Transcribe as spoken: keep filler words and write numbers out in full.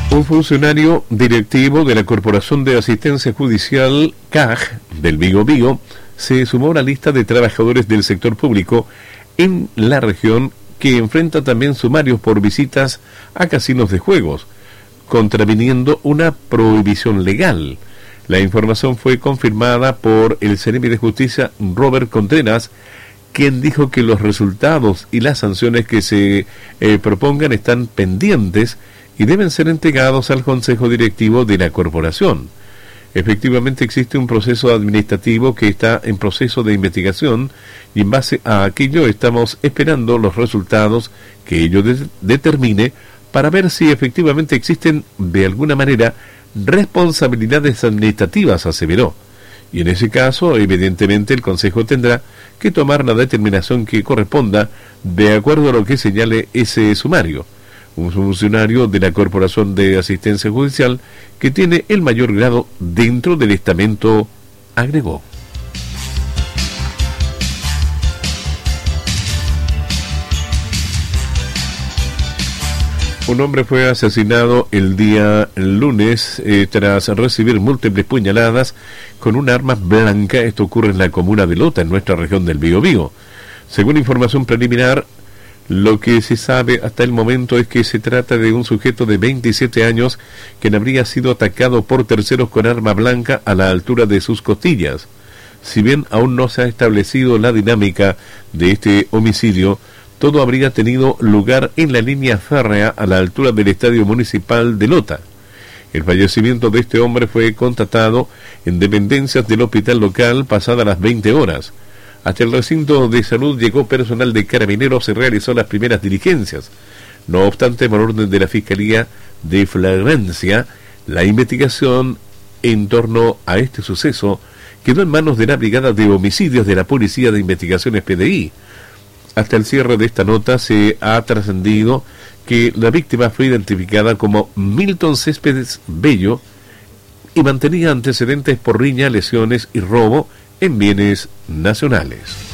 Un funcionario directivo de la Corporación de Asistencia Judicial, C A J, del Biobío, se sumó a la lista de trabajadores del sector público en la región que enfrenta también sumarios por visitas a casinos de juegos, contraviniendo una prohibición legal. La información fue confirmada por el Ceremi de Justicia, Robert Contreras, quien dijo que los resultados y las sanciones que se eh, propongan están pendientes y deben ser entregados al Consejo Directivo de la Corporación. Efectivamente existe un proceso administrativo que está en proceso de investigación y en base a aquello estamos esperando los resultados que ello de- determine para ver si efectivamente existen de alguna manera responsabilidades administrativas, aseveró. Y en ese caso, evidentemente, el Consejo tendrá que tomar la determinación que corresponda de acuerdo a lo que señale ese sumario. Un funcionario de la Corporación de Asistencia Judicial que tiene el mayor grado dentro del estamento, agregó. Un hombre fue asesinado el día lunes eh, tras recibir múltiples puñaladas con un arma blanca. Esto ocurre en la comuna de Lota, en nuestra región del Biobío. Según información preliminar, lo que se sabe hasta el momento es que se trata de un sujeto de veintisiete años quien habría sido atacado por terceros con arma blanca a la altura de sus costillas. Si bien aún no se ha establecido la dinámica de este homicidio, todo habría tenido lugar en la línea férrea a la altura del Estadio Municipal de Lota. El fallecimiento de este hombre fue constatado en dependencias del hospital local pasadas las veinte horas. Hasta el recinto de salud llegó personal de Carabineros y realizó las primeras diligencias. No obstante, por orden de la Fiscalía de Flagrancia, la investigación en torno a este suceso quedó en manos de la Brigada de Homicidios de la Policía de Investigaciones P D I. Hasta el cierre de esta nota se ha trascendido que la víctima fue identificada como Milton Céspedes Bello y mantenía antecedentes por riña, lesiones y robo en bienes nacionales.